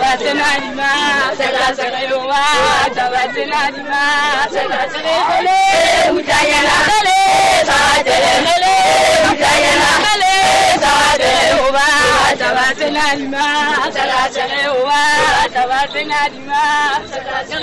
Tabasenalima, Sagasayowa, Tabasenalima, Sagasele, Mutayana, Tabasenale, Mutayana, Tabaseyowa, Tabasenalima, Sagasayowa, Tabasenalima,